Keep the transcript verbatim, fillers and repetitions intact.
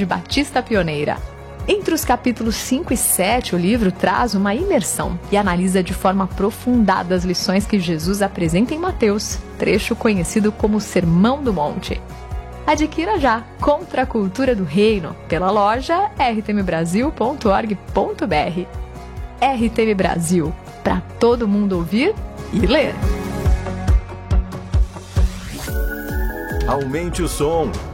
de Batista Pioneira. Entre os capítulos cinco e sete, o livro traz uma imersão e analisa de forma aprofundada as lições que Jesus apresenta em Mateus, trecho conhecido como Sermão do Monte. Adquira já Contra a Cultura do Reino pela loja r t m brasil ponto org ponto b r. R T M Brasil, para todo mundo ouvir e ler. Aumente o som.